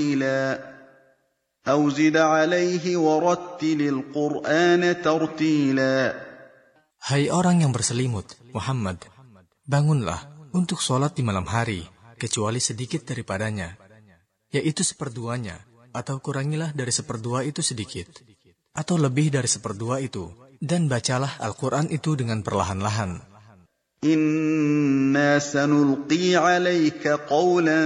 أو زد عليه ورتل القرآن ترتيلا. Hai orang yang berselimut, Muhammad, bangunlah untuk sholat di malam hari, kecuali sedikit daripadanya, yaitu seperduanya, atau kurangilah dari seperdua itu sedikit, atau lebih dari seperdua itu, dan bacalah Al-Quran itu dengan perlahan-lahan. Inna sanulqi 'alaika qawlan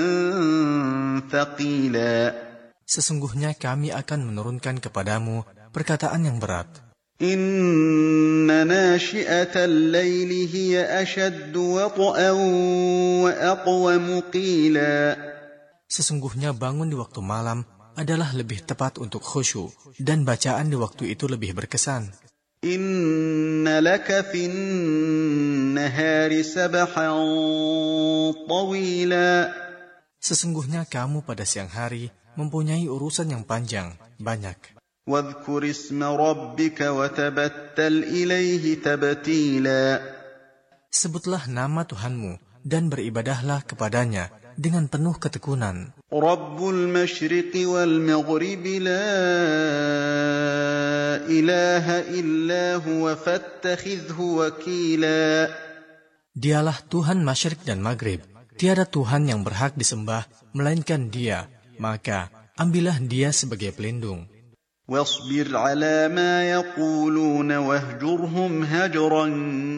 thaqila. Sesungguhnya kami akan menurunkan kepadamu perkataan yang berat. Inna nashi'atal laili hiya ashaddu wat'an wa aqwamu qila. Sesungguhnya bangun di waktu malam adalah lebih tepat untuk khusyuk, dan bacaan di waktu itu lebih berkesan. Inna laka fin nahari sabahan tawila. Sesungguhnya kamu pada siang hari mempunyai urusan yang panjang, banyak. Wadhkur isma rabbika wa tabattal ilaihi tabtila. Sebutlah nama Tuhanmu dan beribadahlah kepadanya dengan penuh ketekunan. Rabbul masyriqi wal maghribi la ilaha illa huwa fattakhidhu wakila. Dialah Tuhan Masyriq dan Maghrib. Tiada Tuhan yang berhak disembah melainkan Dia. Maka ambillah Dia sebagai pelindung. Wasbir 'ala ma yaquluna wahjurhum hajran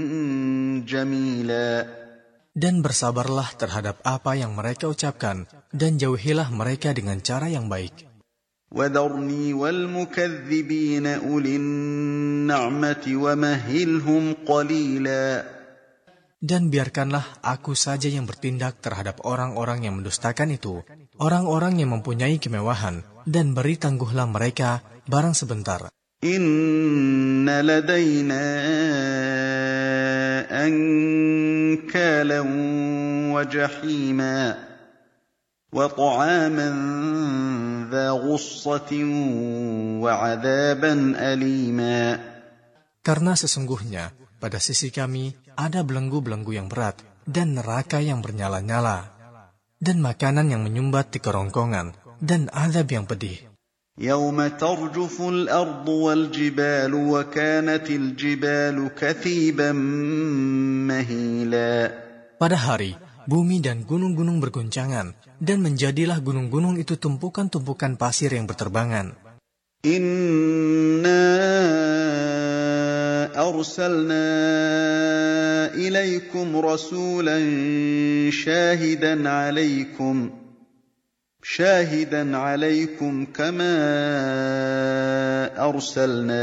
jamila. Dan bersabarlah terhadap apa yang mereka ucapkan, dan jauhilah mereka dengan cara yang baik. Wadharni wal mukadzibina ulin na'mati wa mahilhum qalila. Dan biarkanlah aku saja yang bertindak terhadap orang-orang yang mendustakan itu, orang-orang yang mempunyai kemewahan, dan beri tangguhlah mereka barang sebentar. Inna ladayna ankalan wa jahima wa ta'aman dha ghussatin wa 'adaban alima. Karena sesungguhnya pada sisi kami ada belenggu-belenggu yang berat dan neraka yang bernyala-nyala, dan makanan yang menyumbat di kerongkongan, dan azab yang pedih. Yawma tarjuful ardu wal jibalu wa kanatil jibalu kathiban mahila. Pada hari, bumi dan gunung-gunung berguncangan, dan menjadilah gunung-gunung itu tumpukan-tumpukan pasir yang berterbangan. Inna arsalna ilaikum rasulan shahidan alaikum kama arsalna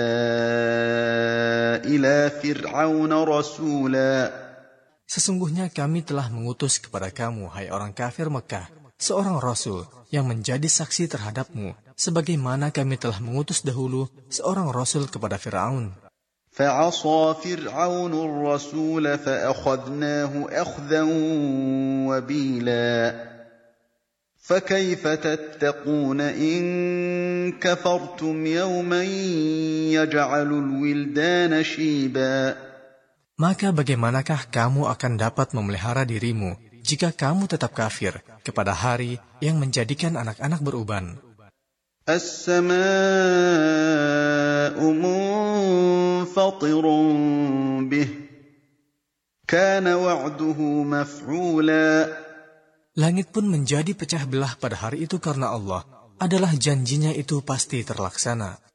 ila fir'auna rasula. Sesungguhnya kami telah mengutus kepada kamu, hai orang kafir Mekah, seorang rasul yang menjadi saksi terhadapmu, sebagaimana kami telah mengutus dahulu seorang rasul kepada Fir'aun. فَعَصَى فِرْعَوْنُ الرَّسُولَ فَأَخَذْنَاهُ أَخْذًا وَبِيلًا فَكَيْفَ تَتَّقُونَ إِن كَفَرْتُمْ يَوْمًا يَجْعَلُ الْوِلْدَانَ شِيبًا. Maka bagaimanakah kamu akan dapat memelihara dirimu jika kamu tetap kafir kepada hari yang menjadikan anak-anak beruban? As-samaa'u munfatirun bih kana wa'duhu maf'ula. Langit pun menjadi pecah belah pada hari itu karena Allah adalah janjinya itu pasti terlaksana.